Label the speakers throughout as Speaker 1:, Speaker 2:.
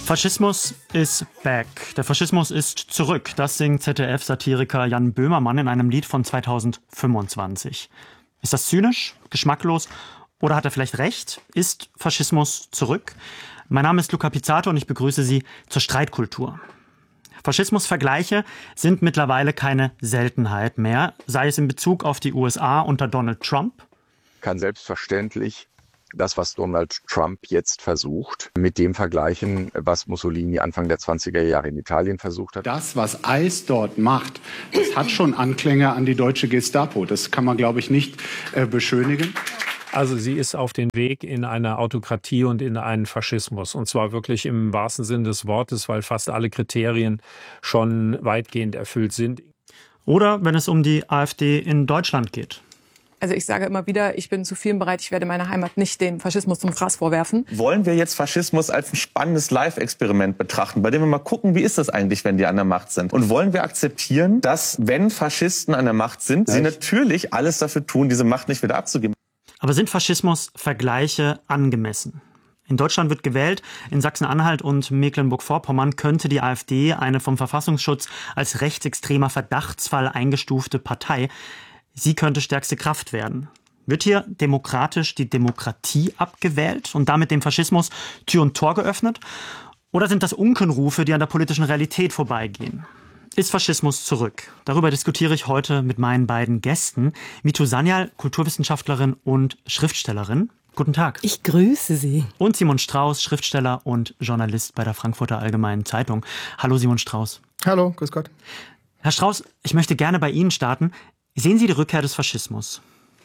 Speaker 1: Faschismus is back. Der Faschismus ist zurück. Das singt ZDF-Satiriker Jan Böhmermann in einem Lied von 2025. Ist das zynisch, geschmacklos oder hat er vielleicht recht? Ist Faschismus zurück? Mein Name ist Luca Pizzato und ich begrüße Sie zur Streitkultur. Faschismusvergleiche sind mittlerweile keine Seltenheit mehr, sei es in Bezug auf die USA unter Donald Trump.
Speaker 2: Kann selbstverständlich das, was Donald Trump jetzt versucht, mit dem vergleichen, was Mussolini Anfang der 20er Jahre in Italien versucht hat.
Speaker 3: Das, was ICE dort macht, das hat schon Anklänge an die deutsche Gestapo. Das kann man, glaube ich, nicht beschönigen.
Speaker 4: Also sie ist auf dem Weg in eine Autokratie und in einen Faschismus. Und zwar wirklich im wahrsten Sinne des Wortes, weil fast alle Kriterien schon weitgehend erfüllt sind.
Speaker 1: Oder wenn es um die AfD in Deutschland geht.
Speaker 5: Also ich sage immer wieder, ich bin zu vielem bereit, ich werde meine Heimat nicht dem Faschismus zum Fraß vorwerfen.
Speaker 6: Wollen wir jetzt Faschismus als ein spannendes Live-Experiment betrachten, bei dem wir mal gucken, wie ist das eigentlich, wenn die an der Macht sind? Und wollen wir akzeptieren, dass, wenn Faschisten an der Macht sind, sie natürlich alles dafür tun, diese Macht nicht wieder abzugeben?
Speaker 1: Aber sind Faschismusvergleiche angemessen? In Deutschland wird gewählt, in Sachsen-Anhalt und Mecklenburg-Vorpommern könnte die AfD, eine vom Verfassungsschutz als rechtsextremer Verdachtsfall eingestufte Partei, sie könnte stärkste Kraft werden. Wird hier demokratisch die Demokratie abgewählt und damit dem Faschismus Tür und Tor geöffnet? Oder sind das Unkenrufe, die an der politischen Realität vorbeigehen? Ist Faschismus zurück? Darüber diskutiere ich heute mit meinen beiden Gästen. Mitu Sanyal, Kulturwissenschaftlerin und Schriftstellerin. Guten Tag.
Speaker 7: Ich grüße Sie.
Speaker 1: Und Simon Strauß, Schriftsteller und Journalist bei der Frankfurter Allgemeinen Zeitung. Hallo Simon Strauß.
Speaker 8: Hallo, grüß Gott.
Speaker 1: Herr Strauß, ich möchte gerne bei Ihnen starten. Sehen Sie die Rückkehr des Faschismus?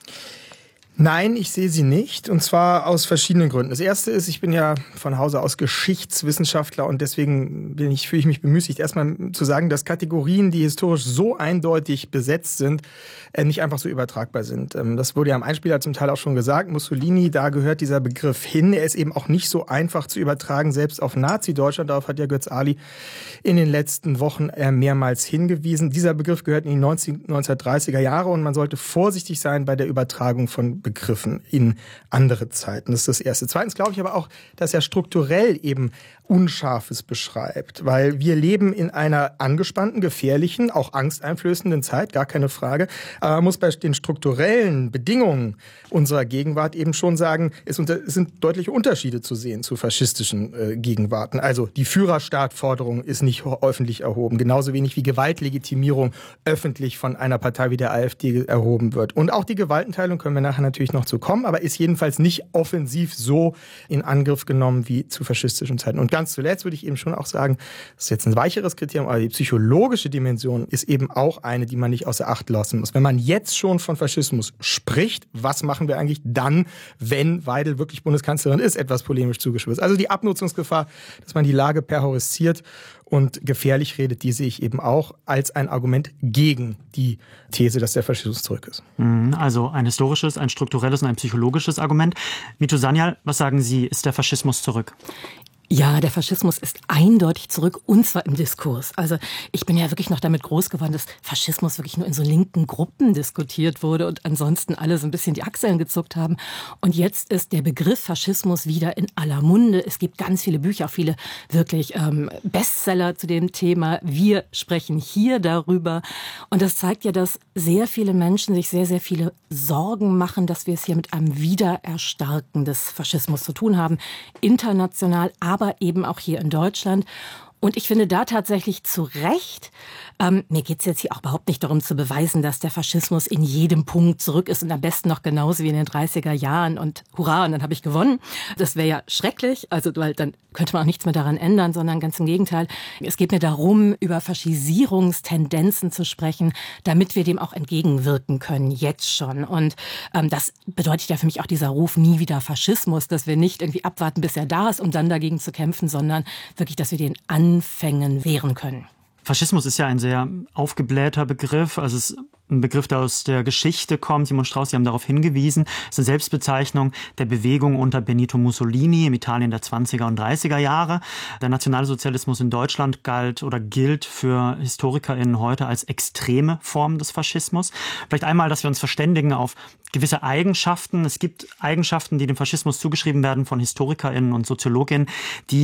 Speaker 8: Nein, ich sehe sie nicht, und zwar aus verschiedenen Gründen. Das erste ist, ich bin ja von Hause aus Geschichtswissenschaftler und deswegen fühle ich mich bemüßigt, erstmal zu sagen, dass Kategorien, die historisch so eindeutig besetzt sind, nicht einfach so übertragbar sind. Das wurde ja am Einspieler zum Teil auch schon gesagt. Mussolini, da gehört dieser Begriff hin. Er ist eben auch nicht so einfach zu übertragen, selbst auf Nazi-Deutschland. Darauf hat ja Götz Ali in den letzten Wochen mehrmals hingewiesen. Dieser Begriff gehört in die 1930er Jahre und man sollte vorsichtig sein bei der Übertragung von Begriffen in andere Zeiten. Das ist das Erste. Zweitens glaube ich aber auch, dass er strukturell eben Unscharfes beschreibt, weil wir leben in einer angespannten, gefährlichen, auch angsteinflößenden Zeit, gar keine Frage. Aber man muss bei den strukturellen Bedingungen unserer Gegenwart eben schon sagen, es sind deutliche Unterschiede zu sehen zu faschistischen Gegenwarten. Also die Führerstaatforderung ist nicht öffentlich erhoben, genauso wenig wie Gewaltlegitimierung öffentlich von einer Partei wie der AfD erhoben wird. Und auch die Gewaltenteilung können wir nachher natürlich noch zu kommen, aber ist jedenfalls nicht offensiv so in Angriff genommen wie zu faschistischen Zeiten. Und ganz zuletzt würde ich eben schon auch sagen, das ist jetzt ein weicheres Kriterium, aber die psychologische Dimension ist eben auch eine, die man nicht außer Acht lassen muss. Wenn man jetzt schon von Faschismus spricht, was machen wir eigentlich dann, wenn Weidel wirklich Bundeskanzlerin ist, etwas polemisch zugespitzt. Also die Abnutzungsgefahr, dass man die Lage perhorisiert und gefährlich redet, die sehe ich eben auch als ein Argument gegen die These, dass der Faschismus zurück ist.
Speaker 1: Also ein historisches, ein strukturelles und ein psychologisches Argument. Mitu Sanyal, was sagen Sie, ist der Faschismus zurück?
Speaker 7: Ja, der Faschismus ist eindeutig zurück, und zwar im Diskurs. Also ich bin ja wirklich noch damit groß geworden, dass Faschismus wirklich nur in so linken Gruppen diskutiert wurde und ansonsten alle so ein bisschen die Achseln gezuckt haben. Und jetzt ist der Begriff Faschismus wieder in aller Munde. Es gibt ganz viele Bücher, auch viele wirklich Bestseller zu dem Thema. Wir sprechen hier darüber. Und das zeigt ja, dass sehr viele Menschen sich sehr, sehr viele Sorgen machen, dass wir es hier mit einem Wiedererstarken des Faschismus zu tun haben. International, aber eben auch hier in Deutschland. Und ich finde da tatsächlich zu Recht, mir geht es jetzt hier auch überhaupt nicht darum zu beweisen, dass der Faschismus in jedem Punkt zurück ist und am besten noch genauso wie in den 30er Jahren und hurra, und dann habe ich gewonnen. Das wäre ja schrecklich, also weil dann könnte man auch nichts mehr daran ändern, sondern ganz im Gegenteil. Es geht mir darum, über Faschisierungstendenzen zu sprechen, damit wir dem auch entgegenwirken können, jetzt schon. Und das bedeutet ja für mich auch dieser Ruf, nie wieder Faschismus, dass wir nicht irgendwie abwarten, bis er da ist, um dann dagegen zu kämpfen, sondern wirklich, dass wir den Anfängen wehren können.
Speaker 1: Faschismus ist ja ein sehr aufgeblähter Begriff, also es ist ein Begriff, der aus der Geschichte kommt. Simon Strauß, Sie haben darauf hingewiesen. Es ist eine Selbstbezeichnung der Bewegung unter Benito Mussolini im Italien der 20er und 30er Jahre. Der Nationalsozialismus in Deutschland galt oder gilt für HistorikerInnen heute als extreme Form des Faschismus. Vielleicht einmal, dass wir uns verständigen auf gewisse Eigenschaften. Es gibt Eigenschaften, die dem Faschismus zugeschrieben werden von HistorikerInnen und SoziologInnen, die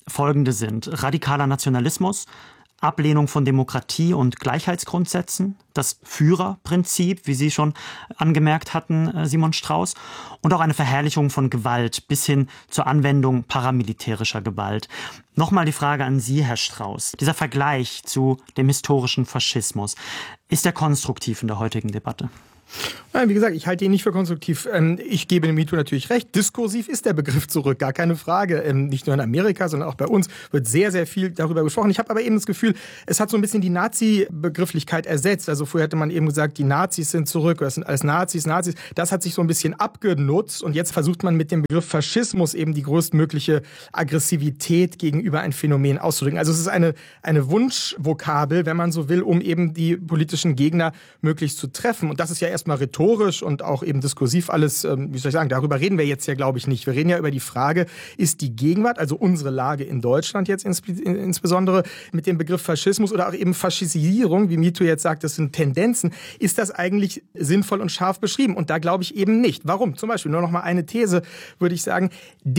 Speaker 1: folgende sind: radikaler Nationalismus, Ablehnung von Demokratie und Gleichheitsgrundsätzen, das Führerprinzip, wie Sie schon angemerkt hatten, Simon Strauß, und auch eine Verherrlichung von Gewalt bis hin zur Anwendung paramilitärischer Gewalt. Nochmal die Frage an Sie, Herr Strauß. Dieser Vergleich zu dem historischen Faschismus, ist der konstruktiv in der heutigen Debatte?
Speaker 8: Nein, wie gesagt, ich halte ihn nicht für konstruktiv. Ich gebe dem MeToo natürlich recht. Diskursiv ist der Begriff zurück, gar keine Frage. Nicht nur in Amerika, sondern auch bei uns wird sehr, sehr viel darüber gesprochen. Ich habe aber eben das Gefühl, es hat so ein bisschen die Nazi-Begrifflichkeit ersetzt. Also vorher hätte man eben gesagt, die Nazis sind zurück, das sind alles Nazis. Das hat sich so ein bisschen abgenutzt und jetzt versucht man mit dem Begriff Faschismus eben die größtmögliche Aggressivität gegenüber ein Phänomen auszudrücken. Also es ist eine Wunschvokabel, wenn man so will, um eben die politischen Gegner möglichst zu treffen. Und das ist ja erstmal rhetorisch und auch eben diskursiv alles, wie soll ich sagen, darüber reden wir jetzt ja, glaube ich, nicht. Wir reden ja über die Frage, ist die Gegenwart, also unsere Lage in Deutschland jetzt insbesondere mit dem Begriff Faschismus oder auch eben Faschisierung, wie MeToo jetzt sagt, das sind Tendenzen, ist das eigentlich sinnvoll und scharf beschrieben? Und da glaube ich eben nicht. Warum? Zum Beispiel nur noch mal eine These, würde ich sagen,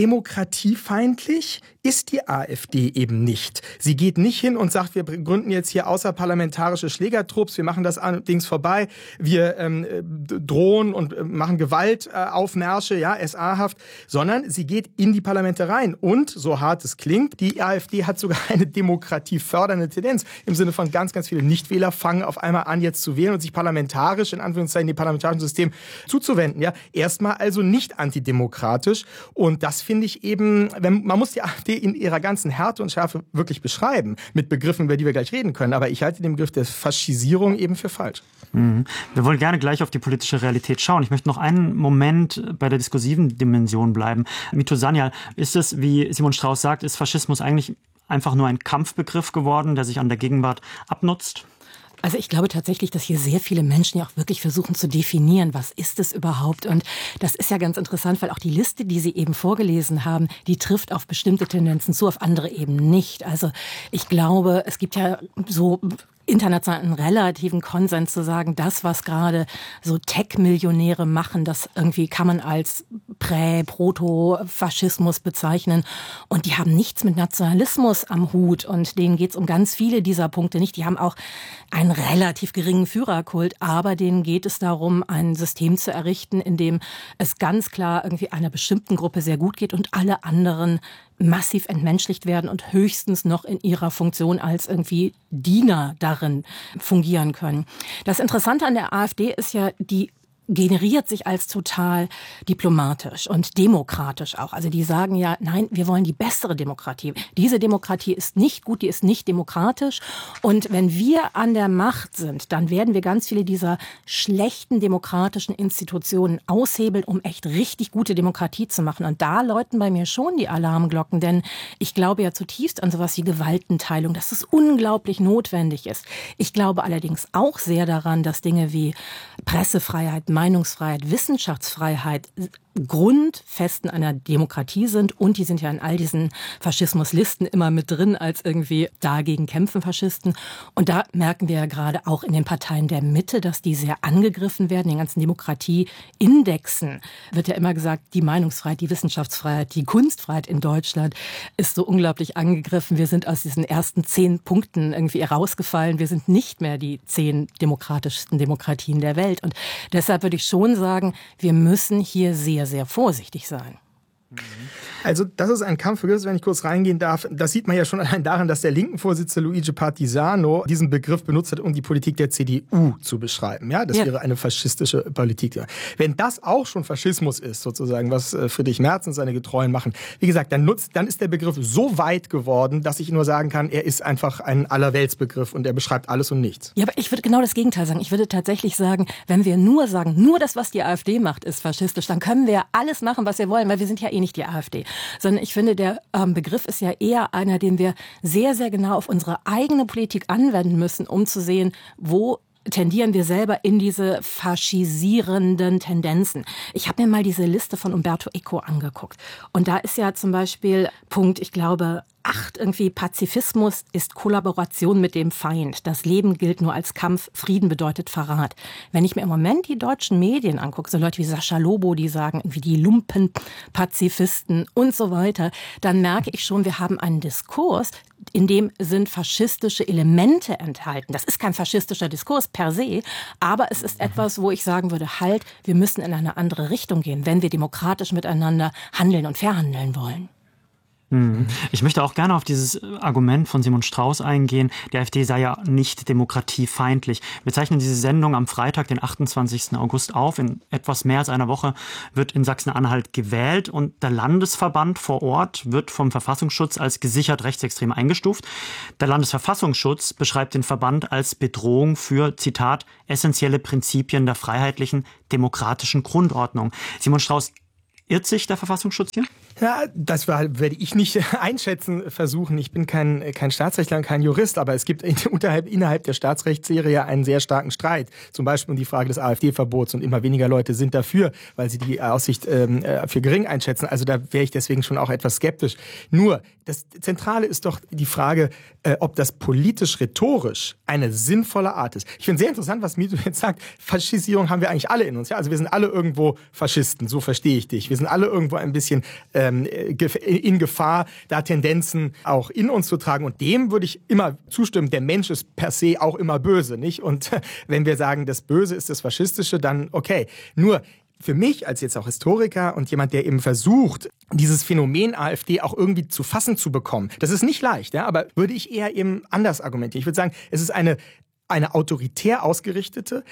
Speaker 8: demokratiefeindlich ist die AfD eben nicht. Sie geht nicht hin und sagt, wir gründen jetzt hier außerparlamentarische Schlägertrupps, wir machen das allerdings vorbei, wir drohen und machen Gewaltaufmärsche, ja, SA-haft, sondern sie geht in die Parlamente rein. Und, so hart es klingt, die AfD hat sogar eine demokratiefördernde Tendenz. Im Sinne von ganz, ganz viele Nichtwähler fangen auf einmal an, jetzt zu wählen und sich parlamentarisch, in Anführungszeichen, dem parlamentarischen System zuzuwenden. Ja, erstmal also nicht antidemokratisch. Und das finde ich eben, man muss die AfD in ihrer ganzen Härte und Schärfe wirklich beschreiben, mit Begriffen, über die wir gleich reden können. Aber ich halte den Begriff der Faschisierung eben für falsch.
Speaker 1: Mhm. Wir wollen gerne gleich auf die politische Realität schauen. Ich möchte noch einen Moment bei der diskursiven Dimension bleiben. Mito Sanyal, ist es, wie Simon Strauß sagt, ist Faschismus eigentlich einfach nur ein Kampfbegriff geworden, der sich an der Gegenwart abnutzt?
Speaker 7: Also ich glaube tatsächlich, dass hier sehr viele Menschen ja auch wirklich versuchen zu definieren, was ist es überhaupt? Und das ist ja ganz interessant, weil auch die Liste, die Sie eben vorgelesen haben, die trifft auf bestimmte Tendenzen zu, auf andere eben nicht. Also ich glaube, es gibt ja so internationalen relativen Konsens zu sagen, das, was gerade so Tech-Millionäre machen, das irgendwie kann man als Proto-Faschismus bezeichnen. Und die haben nichts mit Nationalismus am Hut. Und denen geht es um ganz viele dieser Punkte nicht. Die haben auch einen relativ geringen Führerkult, aber denen geht es darum, ein System zu errichten, in dem es ganz klar irgendwie einer bestimmten Gruppe sehr gut geht und alle anderen massiv entmenschlicht werden und höchstens noch in ihrer Funktion als irgendwie Diener darin fungieren können. Das Interessante an der AfD ist ja, die generiert sich als total diplomatisch und demokratisch auch. Also die sagen ja, nein, wir wollen die bessere Demokratie. Diese Demokratie ist nicht gut, die ist nicht demokratisch. Und wenn wir an der Macht sind, dann werden wir ganz viele dieser schlechten demokratischen Institutionen aushebeln, um echt richtig gute Demokratie zu machen. Und da läuten bei mir schon die Alarmglocken, denn ich glaube ja zutiefst an sowas wie Gewaltenteilung, dass es unglaublich notwendig ist. Ich glaube allerdings auch sehr daran, dass Dinge wie Pressefreiheit, Meinungsfreiheit, Wissenschaftsfreiheit Grundfesten einer Demokratie sind und die sind ja in all diesen Faschismuslisten immer mit drin als irgendwie dagegen kämpfen Faschisten. Und da merken wir ja gerade auch in den Parteien der Mitte, dass die sehr angegriffen werden. In den ganzen Demokratieindexen wird ja immer gesagt, die Meinungsfreiheit, die Wissenschaftsfreiheit, die Kunstfreiheit in Deutschland ist so unglaublich angegriffen. Wir sind aus diesen ersten 10 Punkten irgendwie herausgefallen. Wir sind nicht mehr die 10 demokratischsten Demokratien der Welt. Und deshalb würde ich schon sagen, wir müssen hier sehr, sehr vorsichtig sein.
Speaker 8: Also das ist ein Kampfbegriff, wenn ich kurz reingehen darf. Das sieht man ja schon allein daran, dass der linken Vorsitzende Luigi Partisano diesen Begriff benutzt hat, um die Politik der CDU zu beschreiben. Ja, das wäre eine faschistische Politik. Wenn das auch schon Faschismus ist, sozusagen, was Friedrich Merz und seine Getreuen machen, wie gesagt, dann ist der Begriff so weit geworden, dass ich nur sagen kann, er ist einfach ein Allerweltsbegriff und er beschreibt alles und nichts.
Speaker 7: Ja, aber ich würde genau das Gegenteil sagen. Ich würde tatsächlich sagen, wenn wir nur sagen, nur das, was die AfD macht, ist faschistisch, dann können wir alles machen, was wir wollen, weil wir sind ja eh nicht die AfD. Sondern ich finde, der Begriff ist ja eher einer, den wir sehr, sehr genau auf unsere eigene Politik anwenden müssen, um zu sehen, wo tendieren wir selber in diese faschisierenden Tendenzen. Ich habe mir mal diese Liste von Umberto Eco angeguckt. Und da ist ja zum Beispiel Punkt, ich glaube, irgendwie Pazifismus ist Kollaboration mit dem Feind. Das Leben gilt nur als Kampf, Frieden bedeutet Verrat. Wenn ich mir im Moment die deutschen Medien angucke, so Leute wie Sascha Lobo, die sagen irgendwie die Lumpenpazifisten und so weiter, dann merke ich schon, wir haben einen Diskurs, in dem sind faschistische Elemente enthalten. Das ist kein faschistischer Diskurs per se, aber es ist etwas, wo ich sagen würde, halt, wir müssen in eine andere Richtung gehen, wenn wir demokratisch miteinander handeln und verhandeln wollen.
Speaker 1: Ich möchte auch gerne auf dieses Argument von Simon Strauß eingehen, die AfD sei ja nicht demokratiefeindlich. Wir zeichnen diese Sendung am Freitag, den 28. August auf. In etwas mehr als einer Woche wird in Sachsen-Anhalt gewählt und der Landesverband vor Ort wird vom Verfassungsschutz als gesichert rechtsextrem eingestuft. Der Landesverfassungsschutz beschreibt den Verband als Bedrohung für, Zitat, essentielle Prinzipien der freiheitlichen demokratischen Grundordnung. Simon Strauß, irrt sich der Verfassungsschutz hier?
Speaker 8: Ja, das werde ich nicht einschätzen versuchen. Ich bin kein Staatsrechtler und kein Jurist, aber es gibt innerhalb der Staatsrechtsserie einen sehr starken Streit. Zum Beispiel um die Frage des AfD-Verbots und immer weniger Leute sind dafür, weil sie die Aussicht für gering einschätzen. Also da wäre ich deswegen schon auch etwas skeptisch. Nur, das Zentrale ist doch die Frage, ob das politisch-rhetorisch eine sinnvolle Art ist. Ich finde sehr interessant, was Mito jetzt sagt. Faschisierung haben wir eigentlich alle in uns. Ja? Also wir sind alle irgendwo Faschisten, so verstehe ich dich. Wir sind alle irgendwo ein bisschen in Gefahr, da Tendenzen auch in uns zu tragen. Und dem würde ich immer zustimmen. Der Mensch ist per se auch immer böse, nicht? Und wenn wir sagen, das Böse ist das Faschistische, dann okay. Nur für mich als jetzt auch Historiker und jemand, der eben versucht, dieses Phänomen AfD auch irgendwie zu fassen zu bekommen, das ist nicht leicht, ja, aber würde ich eher eben anders argumentieren. Ich würde sagen, es ist eine autoritär ausgerichtete,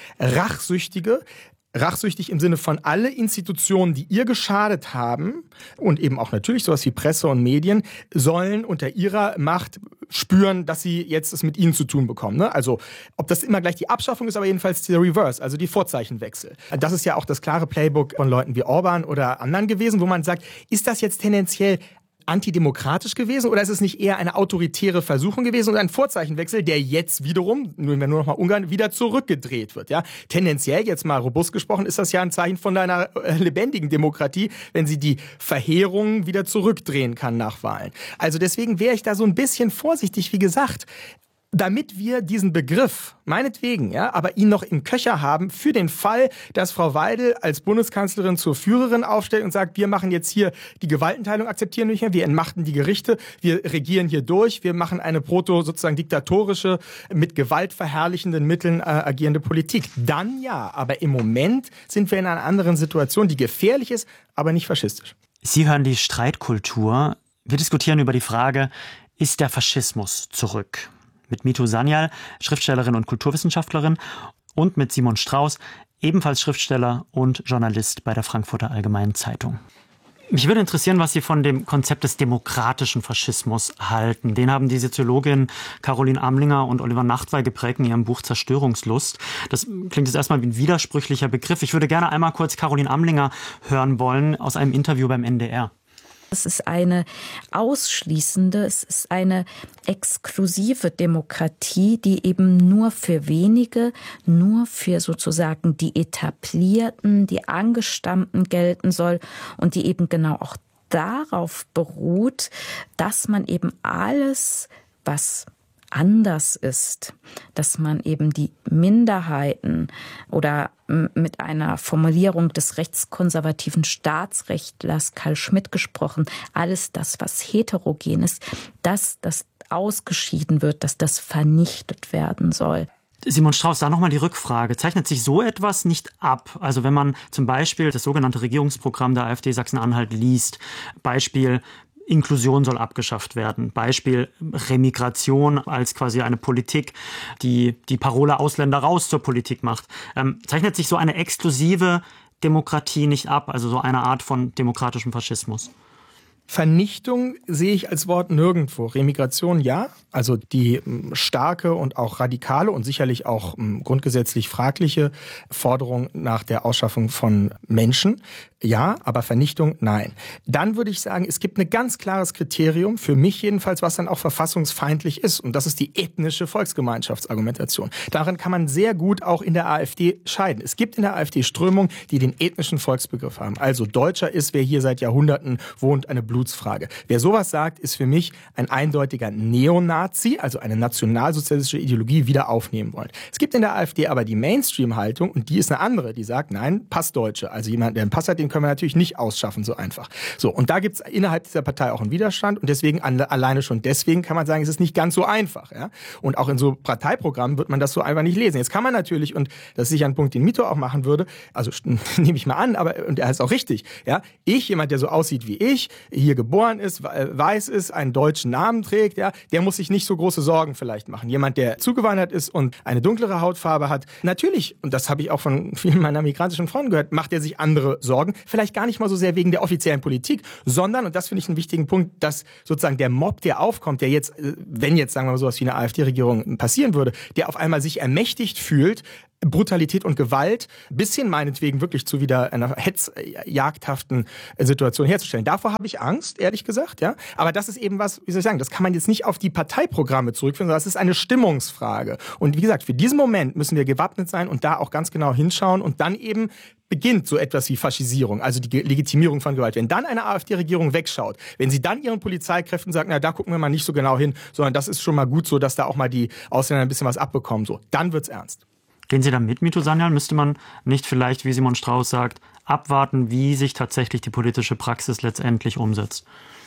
Speaker 8: rachsüchtig im Sinne von alle Institutionen, die ihr geschadet haben und eben auch natürlich sowas wie Presse und Medien, sollen unter ihrer Macht spüren, dass sie jetzt es mit ihnen zu tun bekommen. Ne? Also ob das immer gleich die Abschaffung ist, aber jedenfalls der Reverse, also die Vorzeichenwechsel. Das ist ja auch das klare Playbook von Leuten wie Orban oder anderen gewesen, wo man sagt, ist das jetzt tendenziell antidemokratisch gewesen oder ist es nicht eher eine autoritäre Versuchung gewesen und ein Vorzeichenwechsel, der jetzt wiederum, nehmen wir nur noch mal Ungarn, wieder zurückgedreht wird? Ja? Tendenziell, jetzt mal robust gesprochen, ist das ja ein Zeichen von einer lebendigen Demokratie, wenn sie die Verheerungen wieder zurückdrehen kann nach Wahlen. Also deswegen wäre ich da so ein bisschen vorsichtig, wie gesagt, damit wir diesen Begriff, meinetwegen, ja, aber ihn noch im Köcher haben für den Fall, dass Frau Weidel als Bundeskanzlerin zur Führerin aufstellt und sagt, wir machen jetzt hier die Gewaltenteilung, akzeptieren wir nicht mehr, wir entmachten die Gerichte, wir regieren hier durch, wir machen eine sozusagen diktatorische, mit gewaltverherrlichenden Mitteln agierende Politik. Dann ja, aber im Moment sind wir in einer anderen Situation, die gefährlich ist, aber nicht faschistisch.
Speaker 1: Sie hören die Streitkultur. Wir diskutieren über die Frage, ist der Faschismus zurück? Mit Mito Sanyal, Schriftstellerin und Kulturwissenschaftlerin, und mit Simon Strauß, ebenfalls Schriftsteller und Journalist bei der Frankfurter Allgemeinen Zeitung. Mich würde interessieren, was Sie von dem Konzept des demokratischen Faschismus halten. Den haben die Soziologin Caroline Amlinger und Oliver Nachtwey geprägt in ihrem Buch Zerstörungslust. Das klingt jetzt erstmal wie ein widersprüchlicher Begriff. Ich würde gerne einmal kurz Caroline Amlinger hören wollen aus einem Interview beim NDR.
Speaker 9: Es ist eine ausschließende, es ist eine exklusive Demokratie, die eben nur für wenige, nur für sozusagen die Etablierten, die Angestammten gelten soll und die eben genau auch darauf beruht, dass man eben alles, was anders ist, dass man eben die Minderheiten oder mit einer Formulierung des rechtskonservativen Staatsrechtlers Karl Schmitt gesprochen, alles das, was heterogen ist, dass das ausgeschieden wird, dass das vernichtet werden soll.
Speaker 1: Simon Strauß, da nochmal die Rückfrage. Zeichnet sich so etwas nicht ab? Also wenn man zum Beispiel das sogenannte Regierungsprogramm der AfD Sachsen-Anhalt liest, Beispiel Inklusion soll abgeschafft werden. Beispiel Remigration als quasi eine Politik, die die Parole Ausländer raus zur Politik macht. Zeichnet sich so eine exklusive Demokratie nicht ab, also so eine Art von demokratischem Faschismus?
Speaker 8: Vernichtung sehe ich als Wort nirgendwo. Remigration ja, also die starke und auch radikale und sicherlich auch grundgesetzlich fragliche Forderung nach der Ausschaffung von Menschen. ja, aber Vernichtung nein. Dann würde ich sagen, es gibt ein ganz klares Kriterium, für mich jedenfalls, was dann auch verfassungsfeindlich ist. Und das ist die ethnische Volksgemeinschaftsargumentation. Darin kann man sehr gut auch in der AfD scheiden. Es gibt in der AfD Strömungen, die den ethnischen Volksbegriff haben. Also Deutscher ist, wer hier seit Jahrhunderten wohnt, eine Blutsfrage. Wer sowas sagt, ist für mich ein eindeutiger Neonazi, also eine nationalsozialistische Ideologie wieder aufnehmen wollen. Es gibt in der AfD aber die Mainstream-Haltung und die ist eine andere, die sagt, nein, Passdeutsche. Also jemand, der einen Pass hat, den können wir natürlich nicht ausschaffen, so einfach. So, und da gibt es innerhalb dieser Partei auch einen Widerstand und deswegen, alleine schon deswegen kann man sagen, es ist nicht ganz so einfach. Ja? Und auch in so Parteiprogrammen wird man das so einfach nicht lesen. Jetzt kann man natürlich, und das ist sicher ein Punkt, den Mito auch machen würde, also nehme ich mal an, aber, und er ist auch richtig, ja, jemand, der so aussieht wie ich, hier geboren ist, weiß ist, einen deutschen Namen trägt, ja, der muss sich nicht so große Sorgen vielleicht machen. Jemand, der zugewandert ist und eine dunklere Hautfarbe hat, natürlich, und das habe ich auch von vielen meiner migrantischen Freunden gehört, macht er sich andere Sorgen, vielleicht gar nicht mal so sehr wegen der offiziellen Politik, sondern, und das finde ich einen wichtigen Punkt, dass sozusagen der Mob, der aufkommt, der jetzt, wenn jetzt, sagen wir mal, sowas wie eine AfD-Regierung passieren würde, der auf einmal sich ermächtigt fühlt, Brutalität und Gewalt bis hin meinetwegen wirklich zu wieder einer hetzjagdhaften Situation herzustellen. Davor habe ich Angst, ehrlich gesagt, ja. Aber das ist eben was, wie soll ich sagen, das kann man jetzt nicht auf die Parteiprogramme zurückführen, sondern das ist eine Stimmungsfrage. Und wie gesagt, für diesen Moment müssen wir gewappnet sein und da auch ganz genau hinschauen und dann eben beginnt so etwas wie Faschisierung, also die Legitimierung von Gewalt. Wenn dann eine AfD-Regierung wegschaut, wenn sie dann ihren Polizeikräften sagt, na, da gucken wir mal nicht so genau hin, sondern das ist schon mal gut so, dass da auch mal die Ausländer ein bisschen was abbekommen, so, dann wird's ernst.
Speaker 1: Gehen Sie da mit, Mito Sanyal? Müsste man nicht vielleicht, wie Simon Strauß sagt, abwarten, wie sich tatsächlich die politische Praxis letztendlich umsetzt?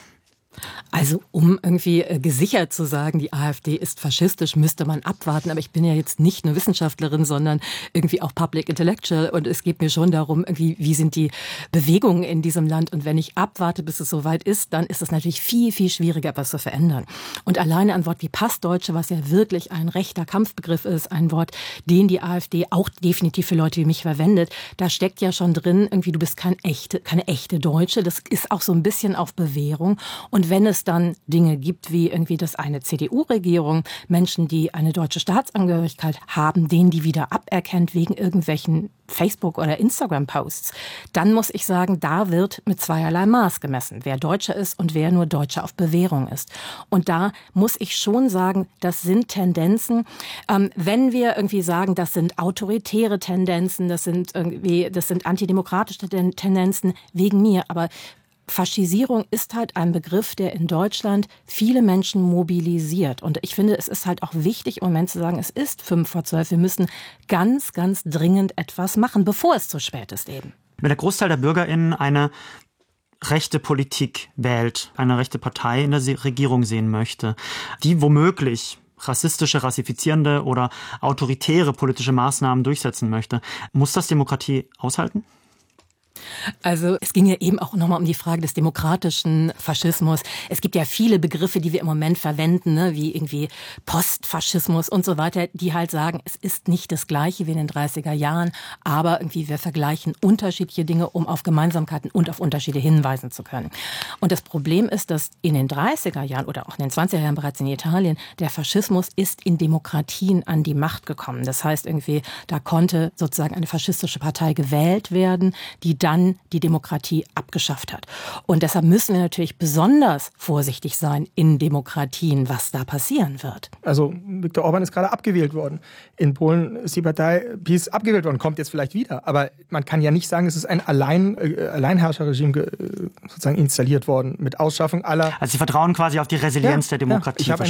Speaker 7: Also um irgendwie gesichert zu sagen, die AfD ist faschistisch, müsste man abwarten. Aber ich bin ja jetzt nicht nur Wissenschaftlerin, sondern irgendwie auch Public Intellectual. Und es geht mir schon darum, irgendwie, wie sind die Bewegungen in diesem Land. Und wenn ich abwarte, bis es soweit ist, dann ist es natürlich viel, viel schwieriger, etwas zu verändern. Und alleine ein Wort wie Passdeutsche, was ja wirklich ein rechter Kampfbegriff ist, ein Wort, den die AfD auch definitiv für Leute wie mich verwendet, da steckt ja schon drin, irgendwie, du bist keine echte Deutsche. Das ist auch so ein bisschen auf Bewährung. Und wenn es dann Dinge gibt, wie irgendwie, dass eine CDU-Regierung Menschen, die eine deutsche Staatsangehörigkeit haben, denen die wieder aberkennt wegen irgendwelchen Facebook- oder Instagram-Posts, dann muss ich sagen, da wird mit zweierlei Maß gemessen, wer Deutscher ist und wer nur Deutscher auf Bewährung ist. Und da muss ich schon sagen, das sind Tendenzen, wenn wir irgendwie sagen, das sind autoritäre Tendenzen, das sind antidemokratische Tendenzen wegen mir, aber Faschisierung ist halt ein Begriff, der in Deutschland viele Menschen mobilisiert. Und ich finde, es ist halt auch wichtig, im Moment zu sagen, es ist 11:55. Wir müssen ganz, ganz dringend etwas machen, bevor es zu spät ist eben.
Speaker 1: Wenn der Großteil der BürgerInnen eine rechte Politik wählt, eine rechte Partei in der Regierung sehen möchte, die womöglich rassistische, rassifizierende oder autoritäre politische Maßnahmen durchsetzen möchte, muss das Demokratie aushalten?
Speaker 7: Also es ging ja eben auch nochmal um die Frage des demokratischen Faschismus. Es gibt ja viele Begriffe, die wir im Moment verwenden, ne, wie irgendwie Postfaschismus und so weiter, die halt sagen, es ist nicht das Gleiche wie in den 30er Jahren, aber irgendwie wir vergleichen unterschiedliche Dinge, um auf Gemeinsamkeiten und auf Unterschiede hinweisen zu können. Und das Problem ist, dass in den 30er Jahren oder auch in den 20er Jahren bereits in Italien, der Faschismus ist in Demokratien an die Macht gekommen. Das heißt irgendwie, da konnte sozusagen eine faschistische Partei gewählt werden, die dann die Demokratie abgeschafft hat. Und deshalb müssen wir natürlich besonders vorsichtig sein in Demokratien, was da passieren wird.
Speaker 8: Also Viktor Orban ist gerade abgewählt worden. In Polen ist die Partei PiS abgewählt worden, kommt jetzt vielleicht wieder. Aber man kann ja nicht sagen, es ist ein Alleinherrscherregime sozusagen installiert worden mit Ausschaffung aller...
Speaker 1: Also Sie vertrauen quasi auf die Resilienz der Demokratie.
Speaker 8: Ich habe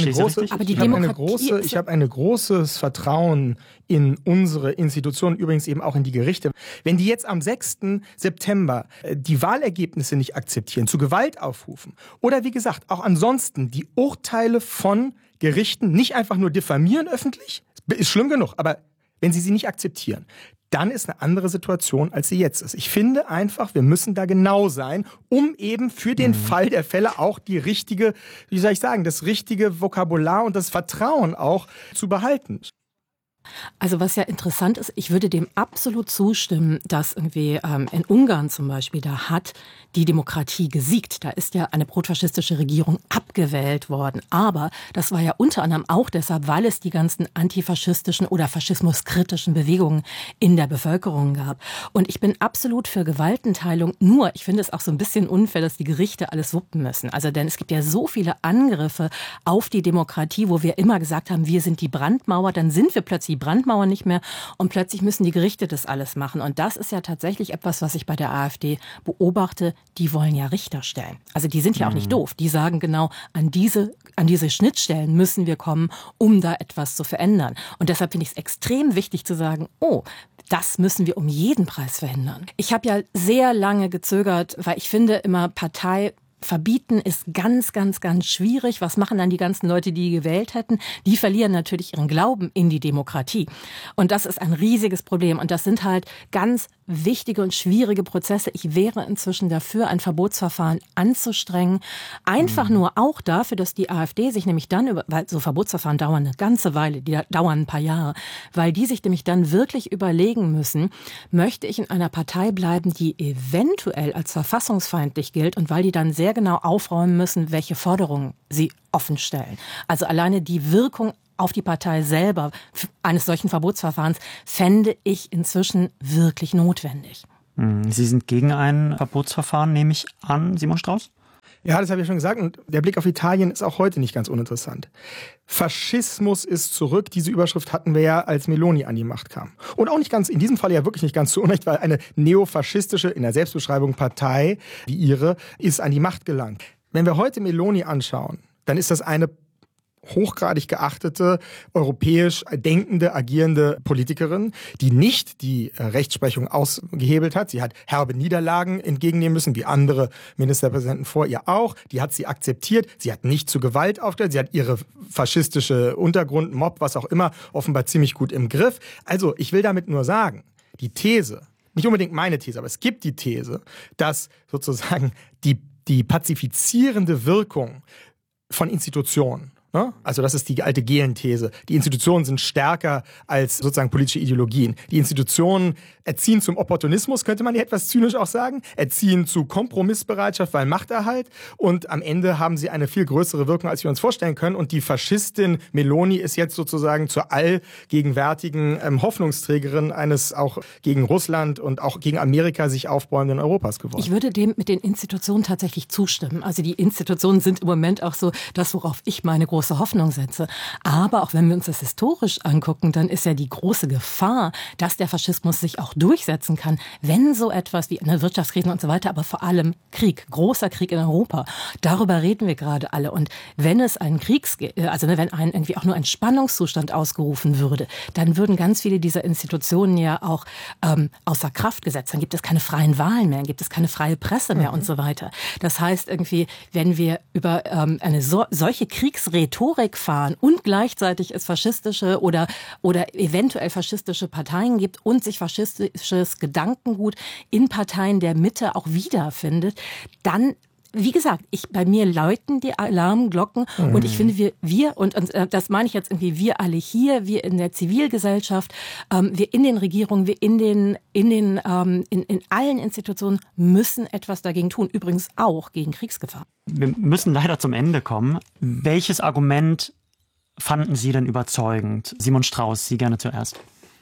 Speaker 8: ein großes Vertrauen in unsere Institutionen, übrigens eben auch in die Gerichte. Wenn die jetzt am 6. September die Wahlergebnisse nicht akzeptieren, zu Gewalt aufrufen oder wie gesagt auch ansonsten die Urteile von Gerichten nicht einfach nur diffamieren öffentlich, ist schlimm genug, aber wenn sie nicht akzeptieren, dann ist eine andere Situation, als sie jetzt ist. Ich finde einfach, wir müssen da genau sein, um eben für den Fall der Fälle auch die richtige, wie soll ich sagen, das richtige Vokabular und das Vertrauen auch zu behalten.
Speaker 7: Also was ja interessant ist, ich würde dem absolut zustimmen, dass irgendwie in Ungarn zum Beispiel, da hat die Demokratie gesiegt. Da ist ja eine profaschistische Regierung abgewählt worden. Aber das war ja unter anderem auch deshalb, weil es die ganzen antifaschistischen oder faschismuskritischen Bewegungen in der Bevölkerung gab. Und ich bin absolut für Gewaltenteilung. Nur, ich finde es auch so ein bisschen unfair, dass die Gerichte alles wuppen müssen. Also denn es gibt ja so viele Angriffe auf die Demokratie, wo wir immer gesagt haben, wir sind die Brandmauer. Dann sind wir plötzlich die Brandmauer nicht mehr und plötzlich müssen die Gerichte das alles machen. Und das ist ja tatsächlich etwas, was ich bei der AfD beobachte. Die wollen ja Richter stellen. Also die sind ja auch nicht doof. Die sagen genau, an diese Schnittstellen müssen wir kommen, um da etwas zu verändern. Und deshalb finde ich es extrem wichtig zu sagen, das müssen wir um jeden Preis verhindern. Ich habe ja sehr lange gezögert, weil ich finde immer Partei verbieten ist ganz, ganz, ganz schwierig. Was machen dann die ganzen Leute, die gewählt hätten? Die verlieren natürlich ihren Glauben in die Demokratie. Und das ist ein riesiges Problem. Und das sind halt ganz wichtige und schwierige Prozesse. Ich wäre inzwischen dafür, ein Verbotsverfahren anzustrengen. Einfach nur auch dafür, dass die AfD sich nämlich dann, weil so Verbotsverfahren dauern eine ganze Weile, die dauern ein paar Jahre, weil die sich nämlich dann wirklich überlegen müssen, möchte ich in einer Partei bleiben, die eventuell als verfassungsfeindlich gilt und weil die dann sehr genau aufräumen müssen, welche Forderungen sie offen stellen. Also alleine die Wirkung auf die Partei selber eines solchen Verbotsverfahrens fände ich inzwischen wirklich notwendig.
Speaker 1: Sie sind gegen ein Verbotsverfahren, nehme ich an, Simon Strauß?
Speaker 8: Ja, das habe ich schon gesagt. Und der Blick auf Italien ist auch heute nicht ganz uninteressant. Faschismus ist zurück. Diese Überschrift hatten wir ja, als Meloni an die Macht kam. Und auch nicht ganz, in diesem Fall ja wirklich nicht ganz zu Unrecht, weil eine neofaschistische, in der Selbstbeschreibung Partei, wie ihre, ist an die Macht gelangt. Wenn wir heute Meloni anschauen, dann ist das eine hochgradig geachtete, europäisch denkende, agierende Politikerin, die nicht die Rechtsprechung ausgehebelt hat. Sie hat herbe Niederlagen entgegennehmen müssen, wie andere Ministerpräsidenten vor ihr auch. Die hat sie akzeptiert. Sie hat nicht zu Gewalt aufgestellt. Sie hat ihre faschistische Untergrund, Mob, was auch immer, offenbar ziemlich gut im Griff. Also ich will damit nur sagen, die These, nicht unbedingt meine These, aber es gibt die These, dass sozusagen die pazifizierende Wirkung von Institutionen, also das ist die alte Gehlen-These. Die Institutionen sind stärker als sozusagen politische Ideologien. Die Institutionen erziehen zum Opportunismus, könnte man ja etwas zynisch auch sagen, erziehen zu Kompromissbereitschaft, weil Machterhalt. Und am Ende haben sie eine viel größere Wirkung, als wir uns vorstellen können. Und die Faschistin Meloni ist jetzt sozusagen zur allgegenwärtigen Hoffnungsträgerin eines auch gegen Russland und auch gegen Amerika sich aufbäumenden Europas geworden.
Speaker 7: Ich würde dem mit den Institutionen tatsächlich zustimmen. Also die Institutionen sind im Moment auch so das, worauf ich meine große Hoffnung setze. Aber auch wenn wir uns das historisch angucken, dann ist ja die große Gefahr, dass der Faschismus sich auch durchsetzen kann, wenn so etwas wie eine Wirtschaftskrise und so weiter, aber vor allem Krieg, großer Krieg in Europa, darüber reden wir gerade alle. Und wenn es einen wenn irgendwie auch nur ein Spannungszustand ausgerufen würde, dann würden ganz viele dieser Institutionen ja auch außer Kraft gesetzt. Dann gibt es keine freien Wahlen mehr, dann gibt es keine freie Presse mehr und so weiter. Das heißt irgendwie, wenn wir über eine solche Kriegsrhetorik fahren und gleichzeitig es faschistische oder eventuell faschistische Parteien gibt und sich faschistisches Gedankengut in Parteien der Mitte auch wiederfindet, dann, wie gesagt, bei mir läuten die Alarmglocken und ich finde, wir und das meine ich jetzt irgendwie, wir alle hier, wir in der Zivilgesellschaft, wir in den Regierungen, wir in allen Institutionen müssen etwas dagegen tun. Übrigens auch gegen Kriegsgefahr.
Speaker 1: Wir müssen leider zum Ende kommen. Welches Argument fanden Sie denn überzeugend? Simon Strauß, Sie gerne zuerst.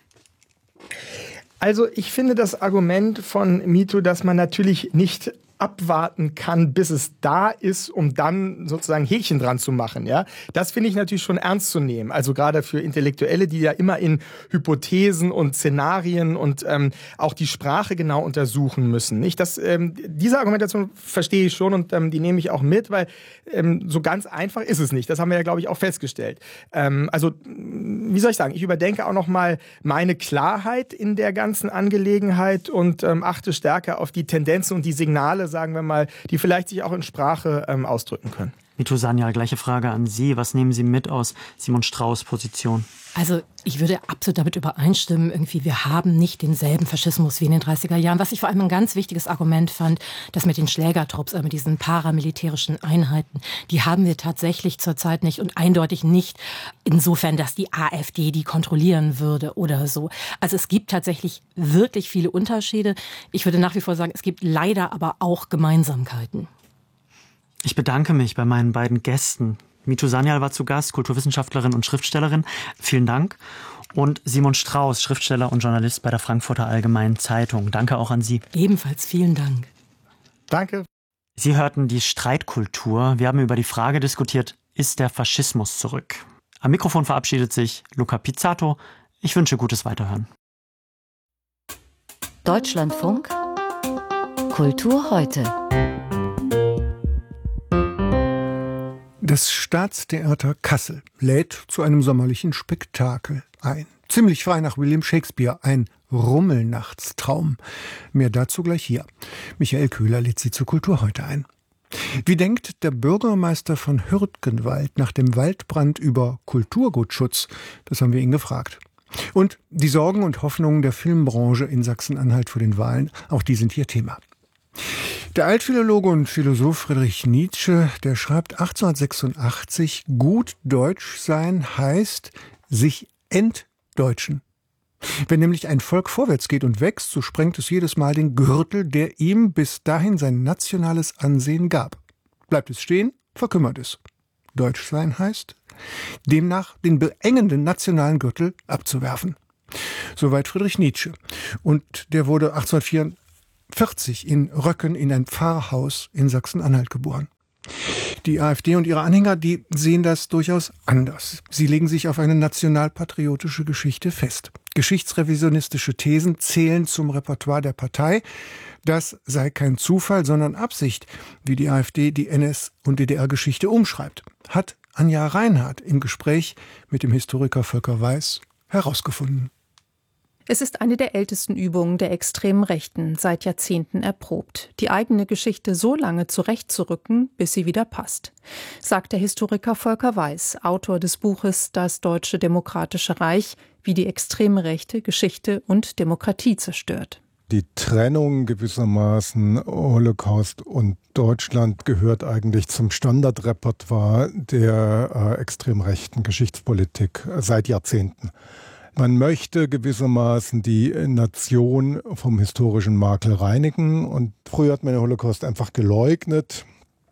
Speaker 8: Also ich finde das Argument von Mito, dass man natürlich nicht abwarten kann, bis es da ist, um dann sozusagen Häkchen dran zu machen. Ja, das finde ich natürlich schon ernst zu nehmen. Also gerade für Intellektuelle, die ja immer in Hypothesen und Szenarien und auch die Sprache genau untersuchen müssen. Nicht? Diese Argumentation verstehe ich schon und die nehme ich auch mit, weil so ganz einfach ist es nicht. Das haben wir ja, glaube ich, auch festgestellt. Also, wie soll ich sagen, ich überdenke auch nochmal meine Klarheit in der ganzen Angelegenheit und achte stärker auf die Tendenzen und die Signale, sagen wir mal, die vielleicht sich auch in Sprache ausdrücken können.
Speaker 1: Mitu Sanyal, gleiche Frage an Sie. Was nehmen Sie mit aus Simon Strauß' Position?
Speaker 7: Also ich würde absolut damit übereinstimmen, irgendwie wir haben nicht denselben Faschismus wie in den 30er Jahren. Was ich vor allem ein ganz wichtiges Argument fand, das mit den Schlägertrupps, mit diesen paramilitärischen Einheiten, die haben wir tatsächlich zurzeit nicht und eindeutig nicht insofern, dass die AfD die kontrollieren würde oder so. Also es gibt tatsächlich wirklich viele Unterschiede. Ich würde nach wie vor sagen, es gibt leider aber auch Gemeinsamkeiten.
Speaker 1: Ich bedanke mich bei meinen beiden Gästen. Mitu Sanyal war zu Gast, Kulturwissenschaftlerin und Schriftstellerin. Vielen Dank. Und Simon Strauß, Schriftsteller und Journalist bei der Frankfurter Allgemeinen Zeitung. Danke auch an Sie.
Speaker 7: Ebenfalls vielen Dank.
Speaker 8: Danke.
Speaker 1: Sie hörten die Streitkultur. Wir haben über die Frage diskutiert, ist der Faschismus zurück? Am Mikrofon verabschiedet sich Luca Pizzato. Ich wünsche gutes Weiterhören.
Speaker 10: Deutschlandfunk Kultur heute.
Speaker 11: Das Staatstheater Kassel lädt zu einem sommerlichen Spektakel ein. Ziemlich frei nach William Shakespeare, ein Rummelnachtstraum. Mehr dazu gleich hier. Michael Köhler lädt Sie zu Kultur heute ein. Wie denkt der Bürgermeister von Hürtgenwald nach dem Waldbrand über Kulturgutschutz? Das haben wir ihn gefragt. Und die Sorgen und Hoffnungen der Filmbranche in Sachsen-Anhalt vor den Wahlen, auch die sind hier Thema. Der Altphilologe und Philosoph Friedrich Nietzsche, der schreibt 1886, gut Deutsch sein heißt sich entdeutschen. Wenn nämlich ein Volk vorwärts geht und wächst, so sprengt es jedes Mal den Gürtel, der ihm bis dahin sein nationales Ansehen gab. Bleibt es stehen, verkümmert es. Deutsch sein heißt, demnach den beengenden nationalen Gürtel abzuwerfen. Soweit Friedrich Nietzsche. Und der wurde 1844 in Röcken in ein Pfarrhaus in Sachsen-Anhalt geboren. Die AfD und ihre Anhänger, die sehen das durchaus anders. Sie legen sich auf eine nationalpatriotische Geschichte fest. Geschichtsrevisionistische Thesen zählen zum Repertoire der Partei. Das sei kein Zufall, sondern Absicht, wie die AfD die NS- und DDR-Geschichte umschreibt, hat Anja Reinhardt im Gespräch mit dem Historiker Volker Weiß herausgefunden.
Speaker 12: Es ist eine der ältesten Übungen der extremen Rechten, seit Jahrzehnten erprobt, die eigene Geschichte so lange zurechtzurücken, bis sie wieder passt, sagt der Historiker Volker Weiß, Autor des Buches Das Deutsche Demokratische Reich, wie die extreme Rechte Geschichte und Demokratie zerstört.
Speaker 13: Die Trennung gewissermaßen Holocaust und Deutschland gehört eigentlich zum Standardrepertoire der extrem rechten Geschichtspolitik seit Jahrzehnten. Man möchte gewissermaßen die Nation vom historischen Makel reinigen. Und früher hat man den Holocaust einfach geleugnet.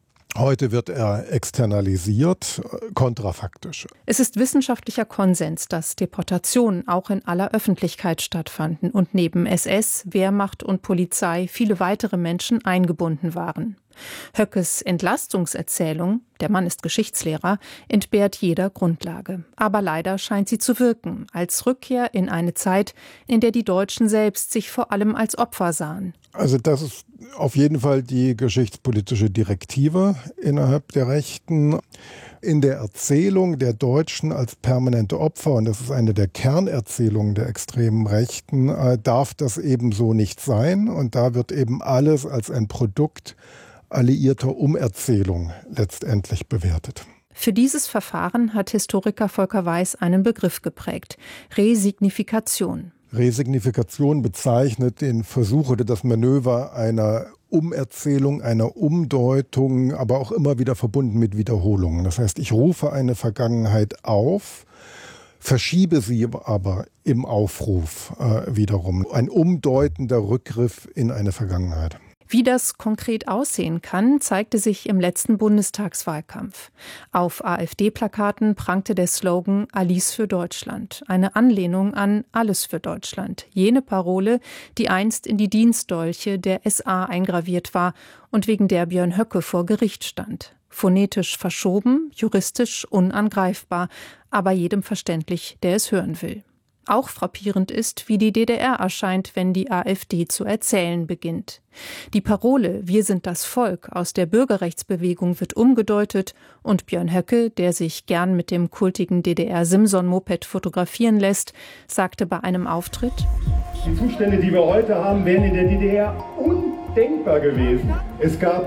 Speaker 13: Heute wird er externalisiert, kontrafaktisch.
Speaker 12: Es ist wissenschaftlicher Konsens, dass Deportationen auch in aller Öffentlichkeit stattfanden und neben SS, Wehrmacht und Polizei viele weitere Menschen eingebunden waren. Höckes Entlastungserzählung, der Mann ist Geschichtslehrer, entbehrt jeder Grundlage. Aber leider scheint sie zu wirken, als Rückkehr in eine Zeit, in der die Deutschen selbst sich vor allem als Opfer sahen.
Speaker 13: Also das ist auf jeden Fall die geschichtspolitische Direktive innerhalb der Rechten. In der Erzählung der Deutschen als permanente Opfer, und das ist eine der Kernerzählungen der extremen Rechten, darf das eben so nicht sein. Und da wird eben alles als ein Produkt alliierter Umerzählung letztendlich bewertet.
Speaker 12: Für dieses Verfahren hat Historiker Volker Weiß einen Begriff geprägt: Resignifikation.
Speaker 13: Resignifikation bezeichnet den Versuch oder das Manöver einer Umerzählung, einer Umdeutung, aber auch immer wieder verbunden mit Wiederholungen. Das heißt, ich rufe eine Vergangenheit auf, verschiebe sie aber im Aufruf wiederum. Ein umdeutender Rückgriff in eine Vergangenheit.
Speaker 12: Wie das konkret aussehen kann, zeigte sich im letzten Bundestagswahlkampf. Auf AfD-Plakaten prangte der Slogan Alice für Deutschland, eine Anlehnung an Alles für Deutschland, jene Parole, die einst in die Dienstdolche der SA eingraviert war und wegen der Björn Höcke vor Gericht stand. Phonetisch verschoben, juristisch unangreifbar, aber jedem verständlich, der es hören will. Auch frappierend ist, wie die DDR erscheint, wenn die AfD zu erzählen beginnt. Die Parole »Wir sind das Volk« aus der Bürgerrechtsbewegung wird umgedeutet und Björn Höcke, der sich gern mit dem kultigen DDR-Simson-Moped fotografieren lässt, sagte bei einem Auftritt:
Speaker 14: Die Zustände, die wir heute haben, wären in der DDR undenkbar gewesen. Es gab